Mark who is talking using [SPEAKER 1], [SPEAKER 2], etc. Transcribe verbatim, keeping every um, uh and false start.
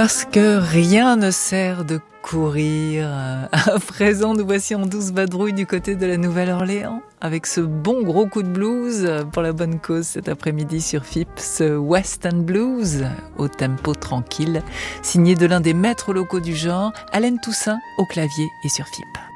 [SPEAKER 1] Parce que rien ne sert de courir. À présent, nous voici en douce vadrouille du côté de la Nouvelle-Orléans, avec ce bon gros coup de blues pour la bonne cause cet après-midi sur F I P, ce Western Blues au tempo tranquille, signé de l'un des maîtres locaux du genre, Allen Toussaint au clavier et sur F I P.